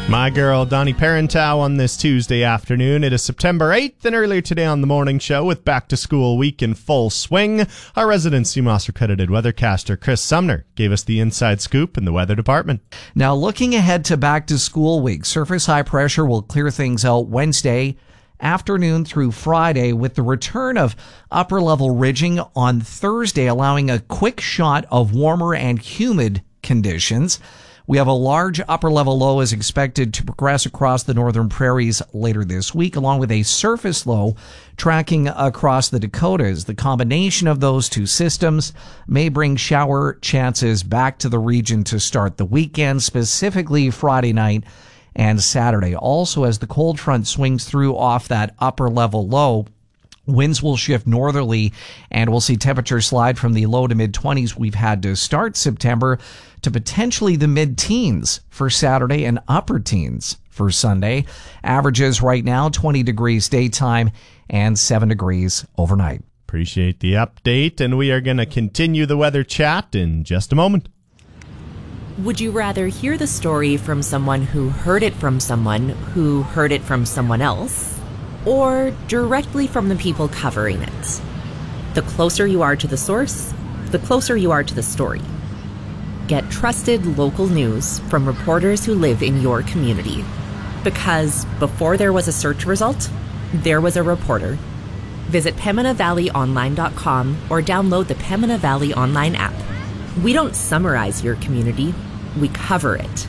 My girl, Donnie Parentow, on this Tuesday afternoon. It is September 8th, and earlier today on the morning show, with back to school week in full swing, our resident CMOS accredited weathercaster Chris Sumner gave us the inside scoop in the weather department. Now, looking ahead to back to school week, surface high pressure will clear things out Wednesday afternoon through Friday, with the return of upper level ridging on Thursday, allowing a quick shot of warmer and humid conditions. We have a large upper-level low is expected to progress across the northern prairies later this week, along with a surface low tracking across the Dakotas. The combination of those two systems may bring shower chances back to the region to start the weekend, specifically Friday night and Saturday. Also, as the cold front swings through off that upper-level low, winds will shift northerly, and we'll see temperatures slide from the low to mid-20s we've had to start September to potentially the mid-teens for Saturday and upper teens for Sunday. Averages right now 20 degrees daytime and 7 degrees overnight. Appreciate the update, and we are going to continue the weather chat in just a moment. Would you rather hear the story from someone who heard it from someone who heard it from someone else, or directly from the people covering it? The closer you are to the source, the closer you are to the story. Get trusted local news from reporters who live in your community. Because before there was a search result, there was a reporter. Visit PembinaValleyOnline.com or download the Pembina Valley Online app. We don't summarize your community, we cover it.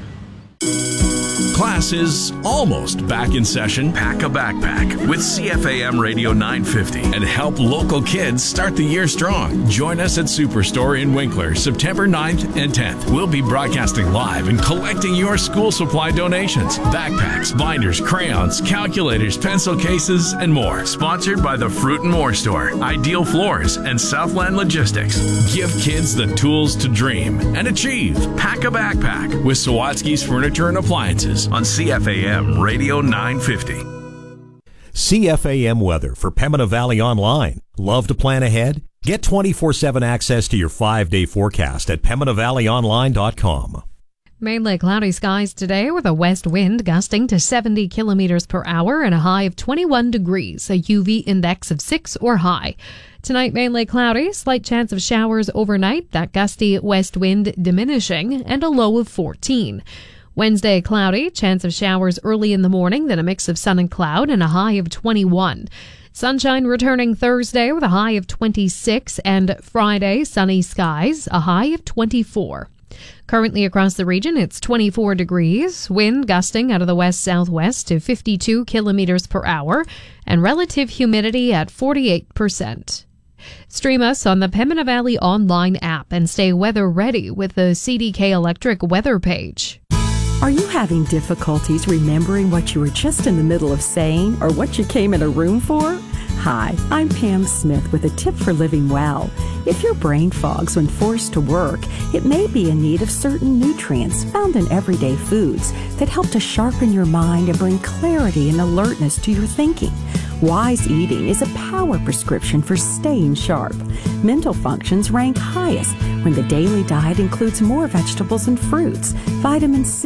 Class is almost back in session. Pack a backpack with CFAM Radio 950 and help local kids start the year strong. Join us at Superstore in Winkler, September 9th and 10th. We'll be broadcasting live and collecting your school supply donations. Backpacks, binders, crayons, calculators, pencil cases, and more. Sponsored by the Fruit and More Store, Ideal Floors, and Southland Logistics. Give kids the tools to dream and achieve. Pack a backpack with Sawatsky's Furniture and Appliances on CFAM Radio 950. CFAM weather for Pembina Valley Online. Love to plan ahead? Get 24/7 access to your 5-day forecast at PembinaValleyOnline.com. Mainly cloudy skies today with a west wind gusting to 70 kilometers per hour and a high of 21 degrees, a UV index of 6 or high. Tonight, mainly cloudy, slight chance of showers overnight, that gusty west wind diminishing, and a low of 14. Wednesday, cloudy, chance of showers early in the morning, then a mix of sun and cloud, and a high of 21. Sunshine returning Thursday with a high of 26, and Friday, sunny skies, a high of 24. Currently across the region, it's 24 degrees, wind gusting out of the west-southwest to 52 kilometers per hour, and relative humidity at 48%. Stream us on the Pembina Valley Online app and stay weather ready with the CDK Electric weather page. Are you having difficulties remembering what you were just in the middle of saying or what you came in a room for? Hi, I'm Pam Smith with a tip for living well. If your brain fogs when forced to work, it may be in need of certain nutrients found in everyday foods that help to sharpen your mind and bring clarity and alertness to your thinking. Wise eating is a power prescription for staying sharp. Mental functions rank highest when the daily diet includes more vegetables and fruits, vitamin C,